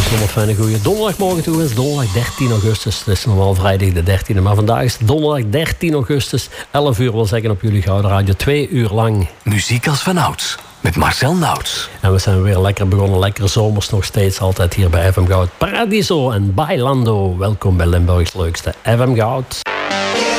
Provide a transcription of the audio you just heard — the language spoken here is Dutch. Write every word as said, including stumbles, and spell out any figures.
Nog fijne goede donderdagmorgen toe. Het is donderdag dertien augustus. Het is normaal vrijdag de dertiende. Maar vandaag is het donderdag dertien augustus. elf uur wil zeggen op jullie Gouden Radio. Twee uur lang. Muziek als vanouds. Met Marcel Nauts. En we zijn weer lekker begonnen. Lekker zomers nog steeds. Altijd hier bij F M Goud. Paradiso en Bailando. Welkom bij Limburgs leukste F M Goud.